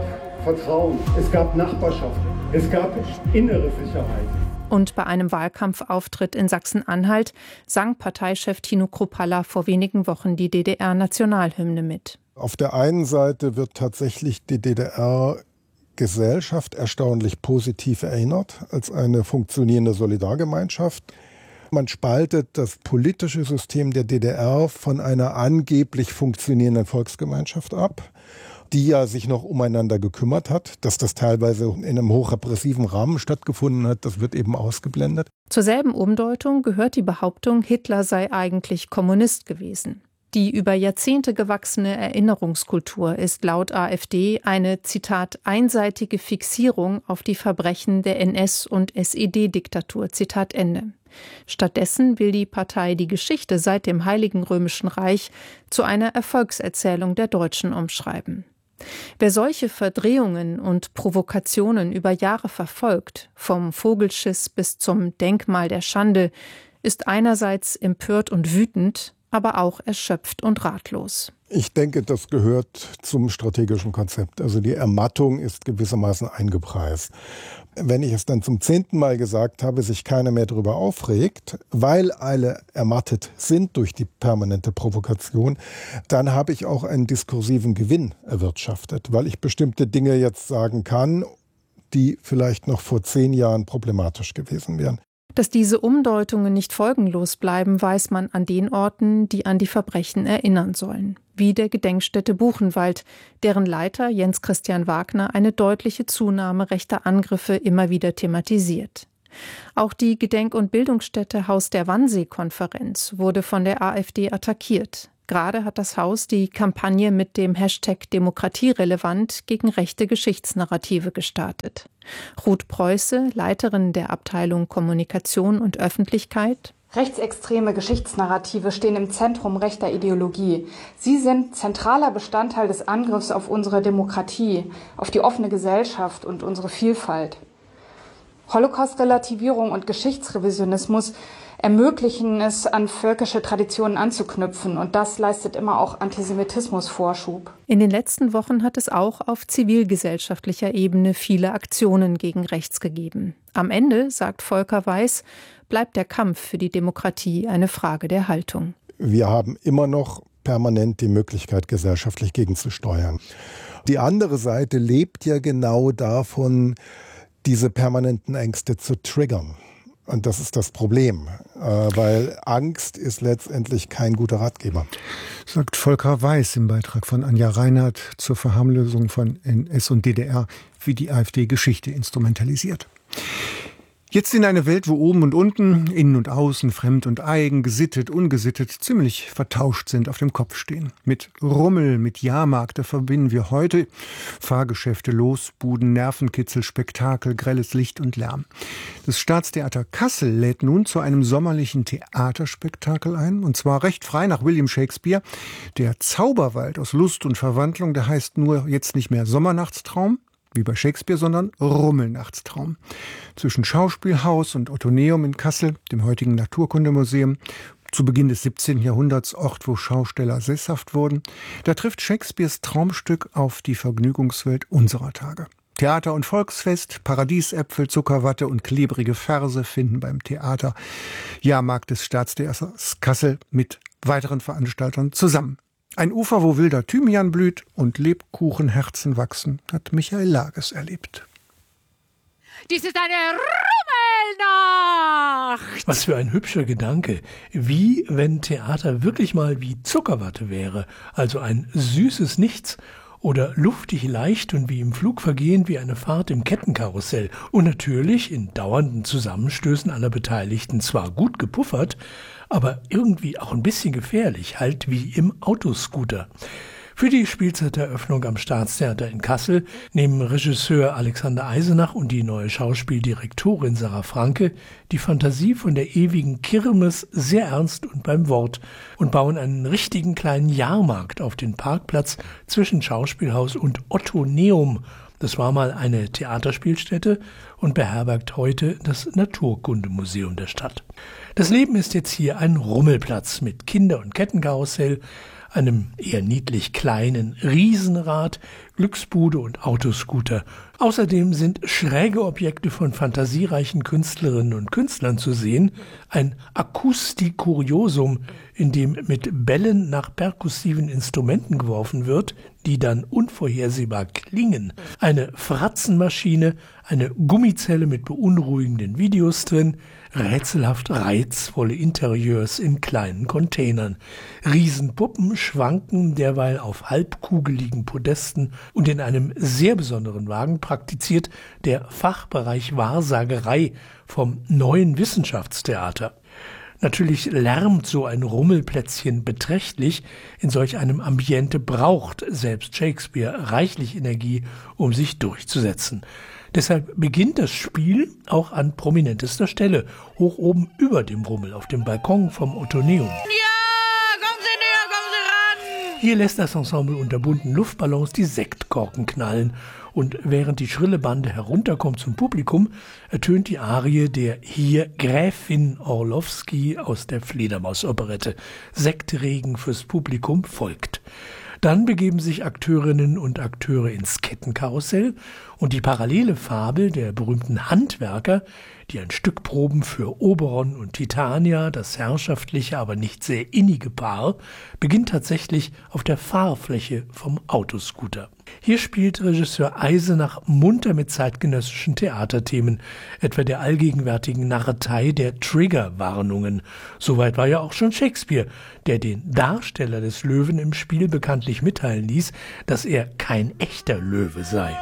Speaker 3: Vertrauen, es gab Nachbarschaft, es gab innere Sicherheit.
Speaker 12: Und bei einem Wahlkampfauftritt in Sachsen-Anhalt sang Parteichef Tino Kruppalla vor wenigen Wochen die DDR-Nationalhymne mit.
Speaker 13: Auf der einen Seite wird tatsächlich die DDR-Gesellschaft erstaunlich positiv erinnert als eine funktionierende Solidargemeinschaft. Man spaltet das politische System der DDR von einer angeblich funktionierenden Volksgemeinschaft ab, die ja sich noch umeinander gekümmert hat. Dass das teilweise in einem hochrepressiven Rahmen stattgefunden hat, das wird eben ausgeblendet.
Speaker 12: Zur selben Umdeutung gehört die Behauptung, Hitler sei eigentlich Kommunist gewesen. Die über Jahrzehnte gewachsene Erinnerungskultur ist laut AfD eine, Zitat, einseitige Fixierung auf die Verbrechen der NS- und SED-Diktatur, Zitat Ende. Stattdessen will die Partei die Geschichte seit dem Heiligen Römischen Reich zu einer Erfolgserzählung der Deutschen umschreiben. Wer solche Verdrehungen und Provokationen über Jahre verfolgt, vom Vogelschiss bis zum Denkmal der Schande, ist einerseits empört und wütend, aber auch erschöpft und ratlos.
Speaker 13: Ich denke, das gehört zum strategischen Konzept. Also die Ermattung ist gewissermaßen eingepreist. Wenn ich es dann zum 10. Mal gesagt habe, sich keiner mehr darüber aufregt, weil alle ermattet sind durch die permanente Provokation, dann habe ich auch einen diskursiven Gewinn erwirtschaftet, weil ich bestimmte Dinge jetzt sagen kann, die vielleicht noch vor 10 Jahren problematisch gewesen wären.
Speaker 12: Dass diese Umdeutungen nicht folgenlos bleiben, weiß man an den Orten, die an die Verbrechen erinnern sollen. Wie der Gedenkstätte Buchenwald, deren Leiter Jens Christian Wagner eine deutliche Zunahme rechter Angriffe immer wieder thematisiert. Auch die Gedenk- und Bildungsstätte Haus der Wannsee-Konferenz wurde von der AfD attackiert. Gerade hat das Haus die Kampagne mit dem Hashtag Demokratierelevant gegen rechte Geschichtsnarrative gestartet. Ruth Preuße, Leiterin der Abteilung Kommunikation und Öffentlichkeit:
Speaker 14: Rechtsextreme Geschichtsnarrative stehen im Zentrum rechter Ideologie. Sie sind zentraler Bestandteil des Angriffs auf unsere Demokratie, auf die offene Gesellschaft und unsere Vielfalt. Holocaust-Relativierung und Geschichtsrevisionismus ermöglichen es, an völkische Traditionen anzuknüpfen. Und das leistet immer auch Antisemitismus Vorschub.
Speaker 12: In den letzten Wochen hat es auch auf zivilgesellschaftlicher Ebene viele Aktionen gegen rechts gegeben. Am Ende, sagt Volker Weiß, bleibt der Kampf für die Demokratie eine Frage der Haltung.
Speaker 13: Wir haben immer noch permanent die Möglichkeit, gesellschaftlich gegenzusteuern. Die andere Seite lebt ja genau davon, diese permanenten Ängste zu triggern. Und das ist das Problem, weil Angst ist letztendlich kein guter Ratgeber.
Speaker 11: Sagt Volker Weiß im Beitrag von Anja Reinhardt zur Verharmlosung von NS und DDR, wie die AfD Geschichte instrumentalisiert. Jetzt in eine Welt, wo oben und unten, innen und außen, fremd und eigen, gesittet, ungesittet, ziemlich vertauscht sind, auf dem Kopf stehen. Mit Rummel, mit Jahrmarkt, da verbinden wir heute Fahrgeschäfte, Losbuden, Nervenkitzel, Spektakel, grelles Licht und Lärm. Das Staatstheater Kassel lädt nun zu einem sommerlichen Theaterspektakel ein, und zwar recht frei nach William Shakespeare. Der Zauberwald aus Lust und Verwandlung, der heißt nur jetzt nicht mehr Sommernachtstraum, wie bei Shakespeare, sondern Rummelnachtstraum. Zwischen Schauspielhaus und Ottoneum in Kassel, dem heutigen Naturkundemuseum, zu Beginn des 17. Jahrhunderts Ort, wo Schausteller sesshaft wurden, da trifft Shakespeares Traumstück auf die Vergnügungswelt unserer Tage. Theater- und Volksfest, Paradiesäpfel, Zuckerwatte und klebrige Verse finden beim Theater Jahrmarkt des Staatstheaters Kassel mit weiteren Veranstaltern zusammen. Ein Ufer, wo wilder Thymian blüht und Lebkuchenherzen wachsen, hat Michael Lages erlebt.
Speaker 15: Dies ist eine Rummelnacht!
Speaker 16: Was für ein hübscher Gedanke. Wie wenn Theater wirklich mal wie Zuckerwatte wäre, also ein süßes Nichts. Oder luftig leicht und wie im Flug vergehend wie eine Fahrt im Kettenkarussell. Und natürlich in dauernden Zusammenstößen aller Beteiligten zwar gut gepuffert, aber irgendwie auch ein bisschen gefährlich, halt wie im Autoscooter. Für die Spielzeiteröffnung am Staatstheater in Kassel nehmen Regisseur Alexander Eisenach und die neue Schauspieldirektorin Sarah Franke die Fantasie von der ewigen Kirmes sehr ernst und beim Wort und bauen einen richtigen kleinen Jahrmarkt auf den Parkplatz zwischen Schauspielhaus und Ottoneum. Das war mal eine Theaterspielstätte und beherbergt heute das Naturkundemuseum der Stadt. Das Leben ist jetzt hier ein Rummelplatz mit Kinder- und Kettenkarussell, einem eher niedlich kleinen Riesenrad, Glücksbude und Autoscooter. Außerdem sind schräge Objekte von fantasiereichen Künstlerinnen und Künstlern zu sehen, ein Akustikuriosum, in dem mit Bällen nach perkussiven Instrumenten geworfen wird, die dann unvorhersehbar klingen, eine Fratzenmaschine, eine Gummizelle mit beunruhigenden Videos drin, rätselhaft reizvolle Interieurs in kleinen Containern. Riesenpuppen schwanken derweil auf halbkugeligen Podesten und in einem sehr besonderen Wagen praktiziert der Fachbereich Wahrsagerei vom Neuen Wissenschaftstheater. Natürlich lärmt so ein Rummelplätzchen beträchtlich. In solch einem Ambiente braucht selbst Shakespeare reichlich Energie, um sich durchzusetzen. Deshalb beginnt das Spiel auch an prominentester Stelle, hoch oben über dem Rummel auf dem Balkon vom Ottoneum. Hier lässt das Ensemble unter bunten Luftballons die Sektkorken knallen und während die schrille Bande herunterkommt zum Publikum, ertönt die Arie der hier Gräfin Orlowski aus der Fledermaus-Operette. Sektregen fürs Publikum folgt. Dann begeben sich Akteurinnen und Akteure ins Kettenkarussell und die parallele Fabel der berühmten Handwerker, die ein Stück proben für Oberon und Titania, das herrschaftliche, aber nicht sehr innige Paar, beginnt tatsächlich auf der Fahrfläche vom Autoscooter. Hier spielt Regisseur Eisenach munter mit zeitgenössischen Theaterthemen, etwa der allgegenwärtigen Narretei der Triggerwarnungen. Soweit war ja auch schon Shakespeare, der den Darsteller des Löwen im Spiel bekanntlich mitteilen ließ, dass er kein echter Löwe sei.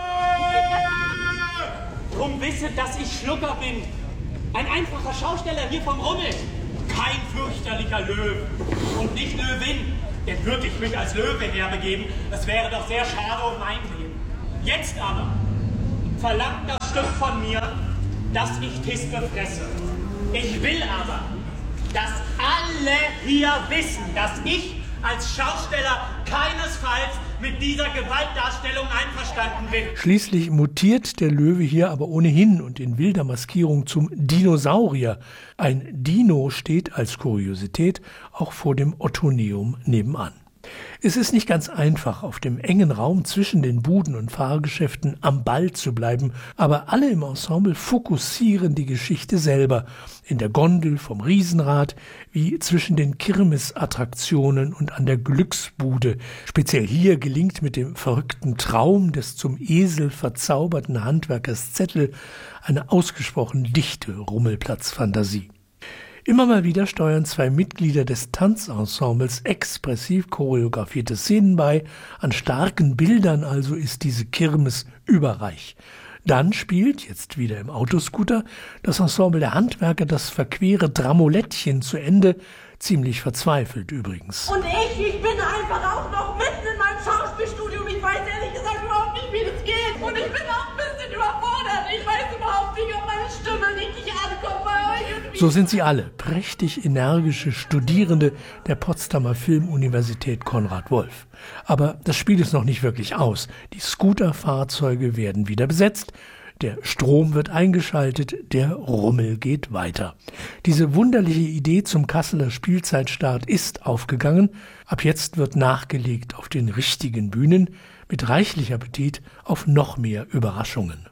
Speaker 17: Drum wisset, dass ich Schlucker bin. Ein einfacher Schausteller hier vom Rummel. Kein fürchterlicher Löwe. Und nicht Löwin. Denn würde ich mich als Löwe herbegeben, es wäre doch sehr schade um mein Leben. Jetzt aber verlangt das Stück von mir, dass ich Tispe fresse. Ich will aber, dass alle hier wissen, dass ich als Schausteller keinesfalls mit dieser Gewaltdarstellung einverstanden bin.
Speaker 16: Schließlich mutiert der Löwe hier aber ohnehin und in wilder Maskierung zum Dinosaurier. Ein Dino steht als Kuriosität auch vor dem Ottoneum nebenan. Es ist nicht ganz einfach, auf dem engen Raum zwischen den Buden und Fahrgeschäften am Ball zu bleiben, aber alle im Ensemble fokussieren die Geschichte selber, in der Gondel vom Riesenrad, wie zwischen den Kirmesattraktionen und an der Glücksbude. Speziell hier gelingt mit dem verrückten Traum des zum Esel verzauberten Handwerkers Zettel eine ausgesprochen dichte Rummelplatzfantasie. Immer mal wieder steuern zwei Mitglieder des Tanzensembles expressiv choreografierte Szenen bei. An starken Bildern also ist diese Kirmes überreich. Dann spielt, jetzt wieder im Autoscooter, das Ensemble der Handwerker das verquere Dramolettchen zu Ende, ziemlich verzweifelt übrigens.
Speaker 18: Und ich bin einfach auch noch mitten in meinem Schauspielstudium. Ich weiß ehrlich gesagt überhaupt nicht, wie das geht. Und ich bin auch ein bisschen überfordert. Ich weiß überhaupt nicht, ob meine Stimme richtig ankommt bei euch.
Speaker 16: So sind sie alle, prächtig energische Studierende der Potsdamer Filmuniversität Konrad Wolf. Aber das Spiel ist noch nicht wirklich aus. Die Scooterfahrzeuge werden wieder besetzt, der Strom wird eingeschaltet, der Rummel geht weiter. Diese wunderliche Idee zum Kasseler Spielzeitstart ist aufgegangen. Ab jetzt wird nachgelegt auf den richtigen Bühnen mit reichlich Appetit auf noch mehr Überraschungen.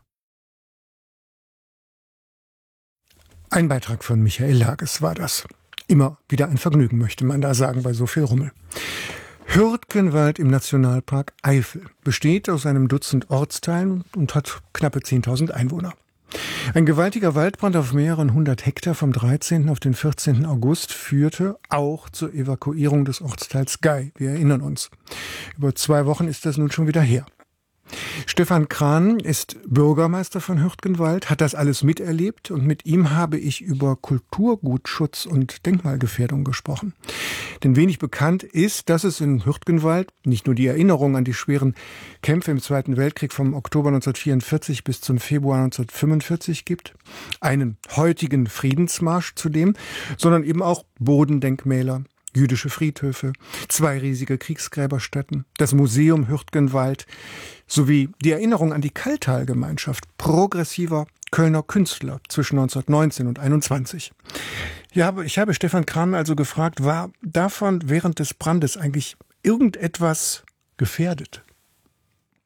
Speaker 11: Ein Beitrag von Michael Lages war das. Immer wieder ein Vergnügen, möchte man da sagen, bei so viel Rummel. Hürtgenwald im Nationalpark Eifel besteht aus einem Dutzend Ortsteilen und hat knappe 10.000 Einwohner. Ein gewaltiger Waldbrand auf mehreren 100 Hektar vom 13. auf den 14. August führte auch zur Evakuierung des Ortsteils Gei. Wir erinnern uns. Über 2 Wochen ist das nun schon wieder her. Stefan Krahn ist Bürgermeister von Hürtgenwald, hat das alles miterlebt und mit ihm habe ich über Kulturgutschutz und Denkmalgefährdung gesprochen. Denn wenig bekannt ist, dass es in Hürtgenwald nicht nur die Erinnerung an die schweren Kämpfe im Zweiten Weltkrieg vom Oktober 1944 bis zum Februar 1945 gibt, einen heutigen Friedensmarsch zudem, sondern eben auch Bodendenkmäler, jüdische Friedhöfe, 2 riesige Kriegsgräberstätten, das Museum Hürtgenwald sowie die Erinnerung an die Kalltal-Gemeinschaft progressiver Kölner Künstler zwischen 1919 und 1921. Ja, ich habe Stefan Krahn also gefragt, war davon während des Brandes eigentlich irgendetwas gefährdet?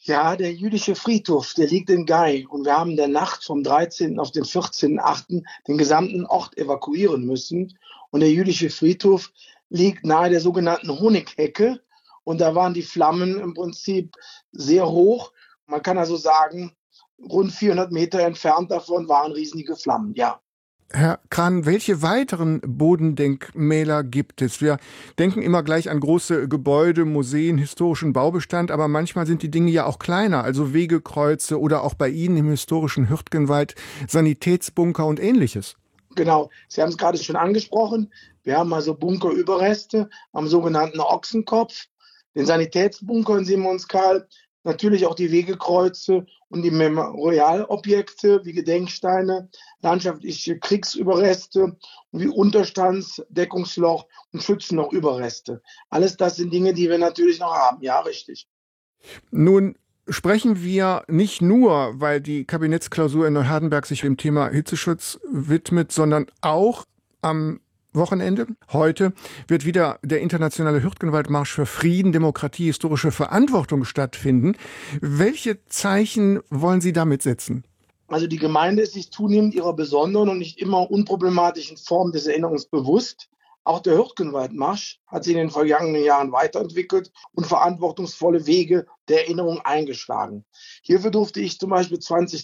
Speaker 19: Ja, der jüdische Friedhof, der liegt in Gay. Und wir haben in der Nacht vom 13. auf den 14.8. den gesamten Ort evakuieren müssen. Und der jüdische Friedhof liegt nahe der sogenannten Honighecke. Und da waren die Flammen im Prinzip sehr hoch. Man kann also sagen, rund 400 Meter entfernt davon waren riesige Flammen, ja.
Speaker 11: Herr Krahn, welche weiteren Bodendenkmäler gibt es? Wir denken immer gleich an große Gebäude, Museen, historischen Baubestand, aber manchmal sind die Dinge ja auch kleiner, also Wegekreuze oder auch bei Ihnen im historischen Hürtgenwald Sanitätsbunker und Ähnliches.
Speaker 19: Genau, Sie haben es gerade schon angesprochen. Wir haben also Bunkerüberreste am sogenannten Ochsenkopf, den Sanitätsbunker in Simonskarl, natürlich auch die Wegekreuze und die Memorialobjekte wie Gedenksteine, landschaftliche Kriegsüberreste wie Unterstands-, Deckungsloch und Schützenlochüberreste. Alles das sind Dinge, die wir natürlich noch haben. Ja, richtig.
Speaker 11: Nun sprechen wir nicht nur, weil die Kabinettsklausur in Neuhardenberg sich dem Thema Hitzeschutz widmet, sondern auch am Wochenende. Heute wird wieder der internationale Hürtgenwaldmarsch für Frieden, Demokratie, historische Verantwortung stattfinden. Welche Zeichen wollen Sie damit setzen?
Speaker 19: Also die Gemeinde ist sich zunehmend ihrer besonderen und nicht immer unproblematischen Form des Erinnerungs bewusst. Auch der Hürtgenwaldmarsch hat sich in den vergangenen Jahren weiterentwickelt und verantwortungsvolle Wege der Erinnerung eingeschlagen. Hierfür durfte ich zum Beispiel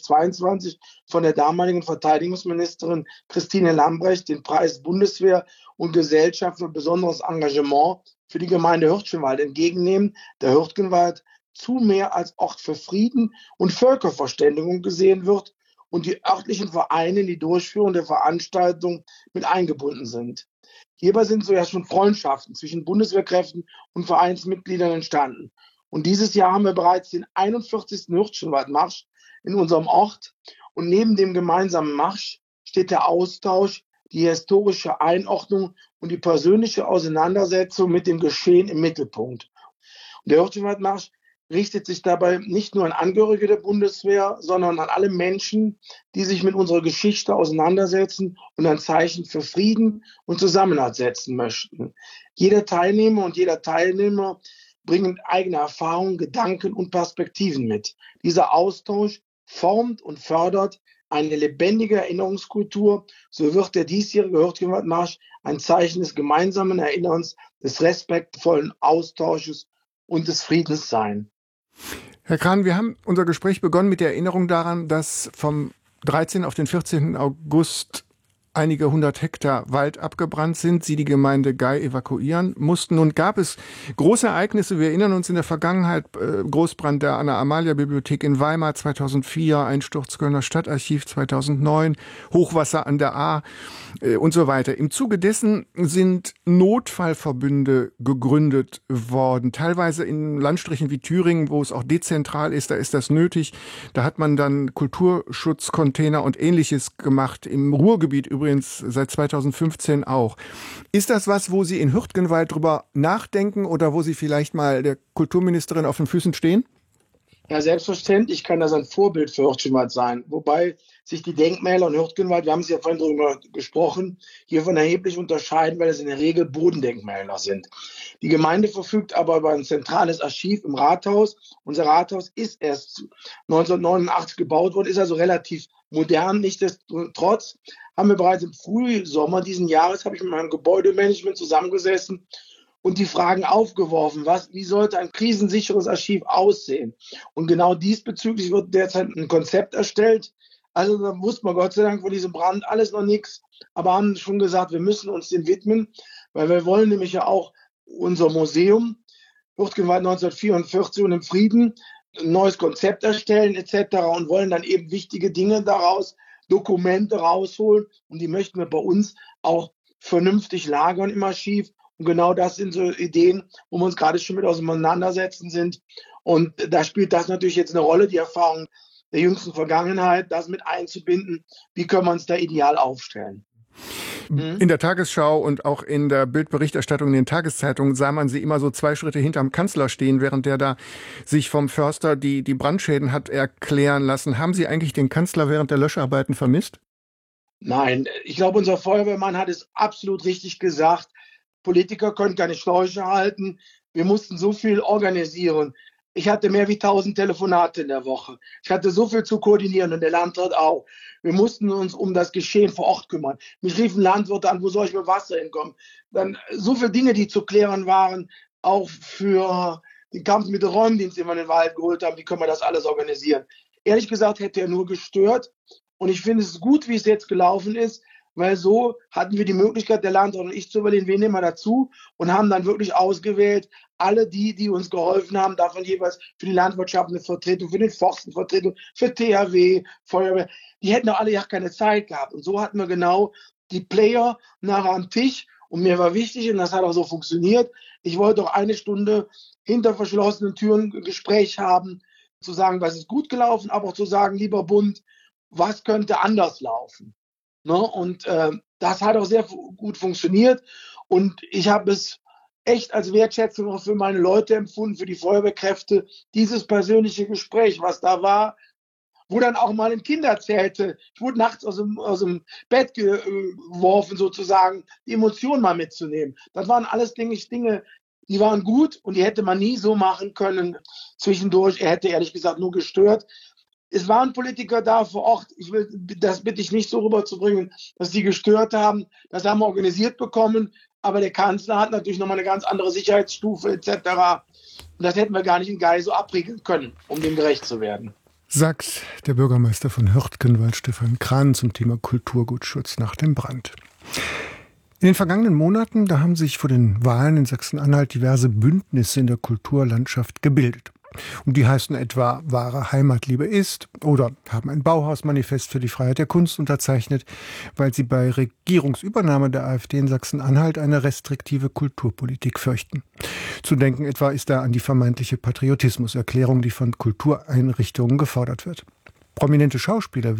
Speaker 19: 2022 von der damaligen Verteidigungsministerin Christine Lambrecht den Preis Bundeswehr und Gesellschaft für besonderes Engagement für die Gemeinde Hürtgenwald entgegennehmen, der Hürtgenwald zu mehr als Ort für Frieden und Völkerverständigung gesehen wird und die örtlichen Vereine in die Durchführung der Veranstaltung mit eingebunden sind. Hierbei sind so ja schon Freundschaften zwischen Bundeswehrkräften und Vereinsmitgliedern entstanden. Und dieses Jahr haben wir bereits den 41. Hürtgenwaldmarsch in unserem Ort. Und neben dem gemeinsamen Marsch steht der Austausch, die historische Einordnung und die persönliche Auseinandersetzung mit dem Geschehen im Mittelpunkt. Und der Hürtgenwaldmarsch richtet sich dabei nicht nur an Angehörige der Bundeswehr, sondern an alle Menschen, die sich mit unserer Geschichte auseinandersetzen und ein Zeichen für Frieden und Zusammenhalt setzen möchten. Jeder Teilnehmer und jeder Teilnehmer bringen eigene Erfahrungen, Gedanken und Perspektiven mit. Dieser Austausch formt und fördert eine lebendige Erinnerungskultur. So wird der diesjährige Hürtgenwaldmarsch ein Zeichen des gemeinsamen Erinnerns, des respektvollen Austausches und des Friedens sein.
Speaker 11: Herr Krahn, wir haben unser Gespräch begonnen mit der Erinnerung daran, dass vom 13. auf den 14. August einige 100 Hektar Wald abgebrannt sind, Sie die Gemeinde Gay evakuieren mussten. Nun gab es große Ereignisse. Wir erinnern uns in der Vergangenheit, Großbrand der Anna-Amalia-Bibliothek in Weimar 2004, Einsturz Kölner Stadtarchiv 2009, Hochwasser an der Ahr und so weiter. Im Zuge dessen sind Notfallverbünde gegründet worden, teilweise in Landstrichen wie Thüringen, wo es auch dezentral ist, da ist das nötig. Da hat man dann Kulturschutzcontainer und Ähnliches gemacht, im Ruhrgebiet übrigens seit 2015 auch. Ist das was, wo Sie in Hürtgenwald drüber nachdenken oder wo Sie vielleicht mal der Kulturministerin auf den Füßen stehen?
Speaker 19: Ja, selbstverständlich kann das ein Vorbild für Hürtgenwald sein. Wobei sich die Denkmäler in Hürtgenwald, wir haben es ja vorhin darüber gesprochen, hiervon erheblich unterscheiden, weil es in der Regel Bodendenkmäler sind. Die Gemeinde verfügt aber über ein zentrales Archiv im Rathaus. Unser Rathaus ist erst 1989 gebaut worden, ist also relativ modern. Nichtsdestotrotz haben wir bereits im Frühsommer diesen Jahres, habe ich mit meinem Gebäudemanagement zusammengesessen und die Fragen aufgeworfen, wie sollte ein krisensicheres Archiv aussehen? Und genau diesbezüglich wird derzeit ein Konzept erstellt. Also da wusste man Gott sei Dank von diesem Brand alles noch nichts, aber haben schon gesagt, wir müssen uns dem widmen, weil wir wollen nämlich ja auch unser Museum, Hürtgenwald 1944 und im Frieden, ein neues Konzept erstellen etc. und wollen dann eben wichtige Dinge daraus, Dokumente rausholen und die möchten wir bei uns auch vernünftig lagern im Archiv. Und genau das sind so Ideen, wo wir uns gerade schon mit auseinandersetzen sind. Und da spielt das natürlich jetzt eine Rolle, die Erfahrung der jüngsten Vergangenheit, das mit einzubinden. Wie können wir uns da ideal aufstellen?
Speaker 11: In der Tagesschau und auch in der Bildberichterstattung in den Tageszeitungen sah man sie immer so 2 Schritte hinterm Kanzler stehen, während der da sich vom Förster die Brandschäden hat erklären lassen. Haben Sie eigentlich den Kanzler während der Löscharbeiten vermisst?
Speaker 19: Nein, ich glaube, unser Feuerwehrmann hat es absolut richtig gesagt. Politiker können keine Schläuche halten. Wir mussten so viel organisieren. Ich hatte mehr wie 1000 Telefonate in der Woche. Ich hatte so viel zu koordinieren und der Landwirt auch. Wir mussten uns um das Geschehen vor Ort kümmern. Mich riefen Landwirte an, wo soll ich mit Wasser hinkommen? Dann so viele Dinge, die zu klären waren, auch für den Kampf mit dem Räumdienst, den wir in den Wald geholt haben. Wie können wir das alles organisieren? Ehrlich gesagt hätte er nur gestört. Und ich finde es gut, wie es jetzt gelaufen ist, weil so hatten wir die Möglichkeit, der Landrat und ich zu überlegen, wen nehmen wir dazu, und haben dann wirklich ausgewählt, alle die uns geholfen haben, davon jeweils für die Landwirtschaft eine Vertretung, für den Forst eine Vertretung, für THW, Feuerwehr, die hätten doch alle ja keine Zeit gehabt. Und so hatten wir genau die Player nachher am Tisch, und mir war wichtig, und das hat auch so funktioniert, ich wollte auch eine Stunde hinter verschlossenen Türen ein Gespräch haben, zu sagen, was ist gut gelaufen, aber auch zu sagen, lieber Bund, was könnte anders laufen? Ne? Und das hat auch sehr gut funktioniert, und ich habe es echt als Wertschätzung auch für meine Leute empfunden, für die Feuerwehrkräfte, dieses persönliche Gespräch, was da war, wo dann auch mal ein Kind erzählte, ich wurde nachts aus dem Bett geworfen sozusagen, die Emotionen mal mitzunehmen. Das waren alles Dinge, die waren gut, und die hätte man nie so machen können zwischendurch. Er hätte ehrlich gesagt nur gestört. Es waren Politiker da vor Ort. Das bitte ich nicht so rüberzubringen, dass die gestört haben. Das haben wir organisiert bekommen. Aber der Kanzler hat natürlich nochmal eine ganz andere Sicherheitsstufe etc. Und das hätten wir gar nicht in Geil so abriegeln können, um dem gerecht zu werden.
Speaker 11: Sagt der Bürgermeister von Hürtgenwald, Stefan Krahn, zum Thema Kulturgutschutz nach dem Brand. In den vergangenen Monaten, da haben sich vor den Wahlen in Sachsen-Anhalt diverse Bündnisse in der Kulturlandschaft gebildet. Und die heißen etwa Wahre Heimatliebe ist oder haben ein Bauhausmanifest für die Freiheit der Kunst unterzeichnet, weil sie bei Regierungsübernahme der AfD in Sachsen-Anhalt eine restriktive Kulturpolitik fürchten. Zu denken etwa ist da an die vermeintliche Patriotismuserklärung, die von Kultureinrichtungen gefordert wird. Prominente Schauspieler